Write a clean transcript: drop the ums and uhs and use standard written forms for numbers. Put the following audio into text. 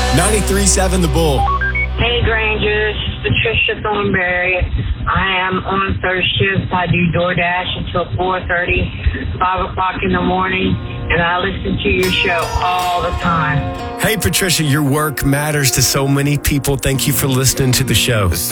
93.7 The Bull. Hey, Granger, this is Patricia Thornberry. I am on third shift. I do DoorDash until 4:30, 5 o'clock in the morning, and I listen to your show all the time. Hey, Patricia, your work matters to so many people. Thank you for listening to the show.